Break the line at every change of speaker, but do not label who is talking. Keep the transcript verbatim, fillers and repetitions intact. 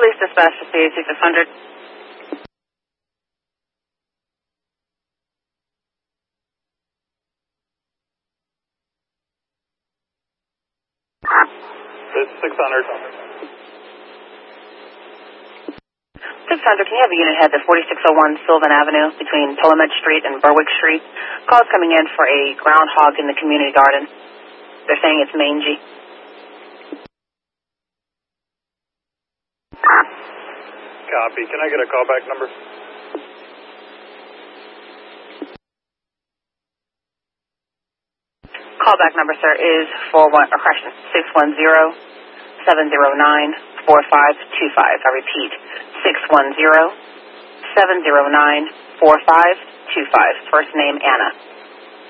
Police dispatch to C A C six hundred.
It's six hundred.
six hundred, can you have a unit head to forty-six oh one Sylvan Avenue between Pillamette Street and Berwick Street? Call's coming in for a groundhog in the community garden. They're saying it's mangy.
Copy. Can I get a callback number?
Callback number, sir, is four one, or correction, six one zero, seven zero nine, four five two five. I repeat, six one zero, seven zero nine, four five two five. First name, Anna.